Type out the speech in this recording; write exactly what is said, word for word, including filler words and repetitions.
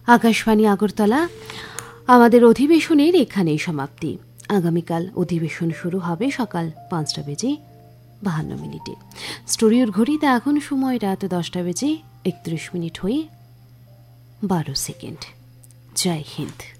আকাশবাণী আগরতলা। আমাদের অধিবেশনের এখানেই সমাপ্তি। আগামীকাল অধিবেশন শুরু হবে সকাল পাঁচটা বেজে বাহান্ন মিনিটে। স্টুডিওর ঘড়িতে এখন সময় রাত দশটা বেজে একত্রিশ মিনিট হয়ে বারো সেকেন্ড। জয় হিন্দ।